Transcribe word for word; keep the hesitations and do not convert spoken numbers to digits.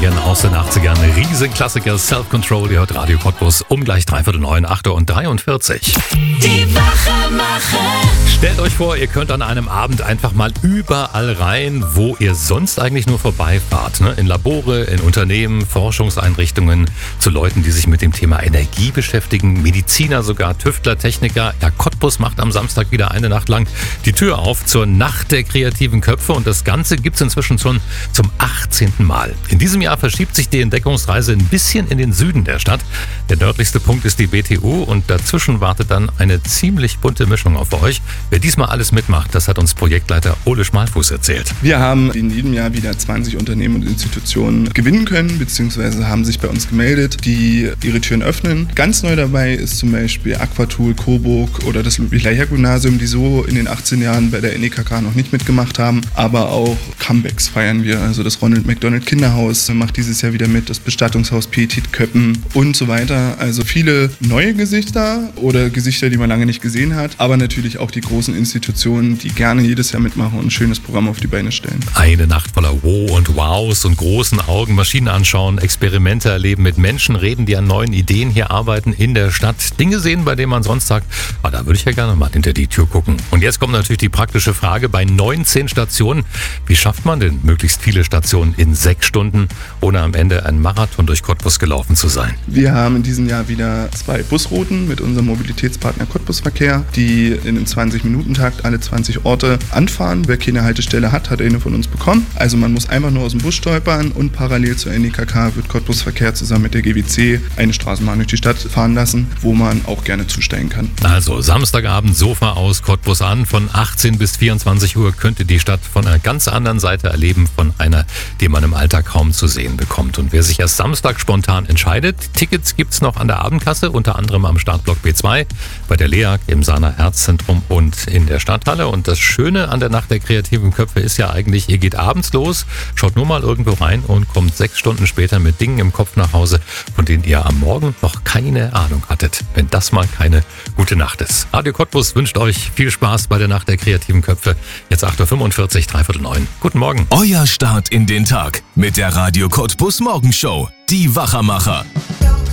neunzigern aus den achtzigern. Riesenklassiker Self-Control, ihr hört Radio Cottbus um gleich dreiviertel neun, acht Uhr dreiundvierzig. Die Wachmacher. Stellt euch vor, ihr könnt an einem Abend einfach mal überall rein, wo ihr sonst eigentlich nur vorbeifahrt. Ne? In Labore, in Unternehmen, Forschungseinrichtungen, zu Leuten, die sich mit dem Thema Energie beschäftigen, Mediziner sogar, Tüftler, Techniker. Ja, Cottbus macht am Samstag wieder eine Nacht lang die Tür auf zur Nacht der kreativen Köpfe und das Ganze gibt's inzwischen schon zum achtzehnten Mal. In diesem Jahr verschiebt sich die Entdeckungsreise ein bisschen in den Süden der Stadt. Der nördlichste Punkt ist die B T U und dazwischen wartet dann eine ziemlich bunte Mischung auf euch. Wer diesmal alles mitmacht, das hat uns Projektleiter Ole Schmalfuß erzählt. Wir haben in diesem Jahr wieder zwanzig Unternehmen und Institutionen gewinnen können, beziehungsweise haben sich bei uns gemeldet, die ihre Türen öffnen. Ganz neu dabei ist zum Beispiel Aquatool, Coburg oder das Ludwig-Leicher-Gymnasium, die so in den achtzehn Jahren bei der N E K K noch nicht mitgemacht haben. Aber auch Comebacks feiern wir. Also das Ronald McDonald Kinderhaus macht dieses Jahr wieder mit, das Bestattungshaus Petit Köppen und so weiter. Also viele neue Gesichter oder Gesichter, die man lange nicht gesehen hat, aber natürlich auch die großen Institutionen, die gerne jedes Jahr mitmachen und ein schönes Programm auf die Beine stellen. Eine Nacht voller Wow und Wows und großen Augen, Maschinen anschauen, Experimente erleben, mit Menschen reden, die an neuen Ideen hier arbeiten in der Stadt. Dinge sehen, bei denen man sonst sagt, ah, da würde ich ja gerne mal hinter die Tür gucken. Und jetzt kommt natürlich die praktische Frage, bei neunzehn Stationen, wie schafft man denn möglichst viele Stationen in sechs Stunden, ohne am Ende ein Marathon durch Cottbus gelaufen zu sein? Wir haben in diesem Jahr wieder zwei Busrouten mit unserem Mobilitätspartner Cottbusverkehr, die in einem zwanzig-Minuten-Takt alle zwanzig Orte anfahren. Wer keine Haltestelle hat, hat eine von uns bekommen. Also man muss einfach nur aus dem Bus stolpern und parallel zur N E K K wird Cottbusverkehr zusammen mit der G W C eine Straßenbahn durch die Stadt fahren lassen, wo man auch gerne zusteigen kann. Also Samstagabend Sofa aus, Cottbus an. Von achtzehn bis vierundzwanzig Uhr könnt ihr die Stadt von einer ganz anderen Seite erleben, von einer, die man im Alltag kaum zu sehen bekommt. Und wer sich erst Samstag spontan entscheidet, Tickets gibt's noch an der Abendkasse, unter anderem am Startblock B zwei, bei der LEAG, im Sahner Herzzentrum und in der Stadthalle. Und das Schöne an der Nacht der kreativen Köpfe ist ja eigentlich, ihr geht abends los, schaut nur mal irgendwo rein und kommt sechs Stunden später mit Dingen im Kopf nach Hause, von denen ihr am Morgen noch keine Ahnung hattet. Wenn das mal keine gute Nacht ist. Radio Cottbus wünscht euch viel Spaß bei der Nacht der kreativen Köpfe. Jetzt acht Uhr fünfundvierzig, dreiviertel neun. Guten Morgen. Euer Start in den Tag mit der Radio Cottbus Morgenshow. Die Wachmacher.